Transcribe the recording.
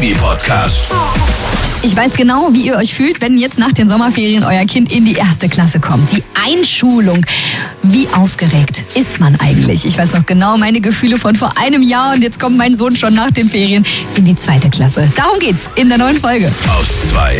Baby-Podcast. Ich weiß genau, wie ihr euch fühlt, wenn jetzt nach den Sommerferien euer Kind in die 1. Klasse kommt. Die Einschulung. Wie aufgeregt ist man eigentlich? Ich weiß noch genau meine Gefühle von vor einem Jahr und jetzt kommt mein Sohn schon nach den Ferien in die 2. Klasse. Darum geht's in der neuen Folge. Aus 2